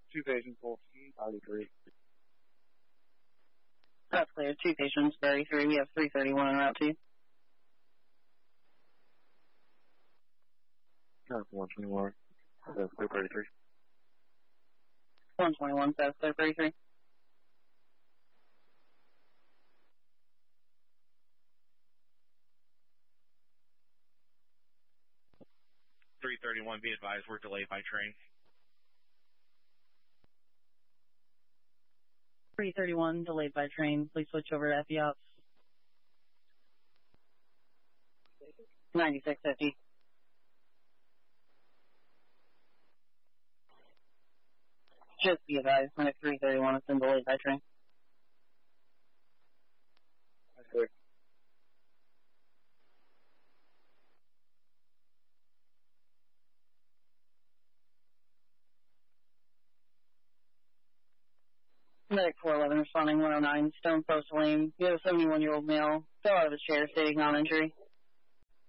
2 patients, 33. That's clear. 2 patients, 33. We have 331 en route to you. 121. That's 33. 121, that's 33. Be advised, we're delayed by train. 331, delayed by train. Please switch over to FE Ops. 9650. Just be advised, Clinic 331 has been delayed by train. That's clear. Medic 411 responding 109, Stone Post Lane. You have a 71-year-old male, fell out of his chair, stating non-injury.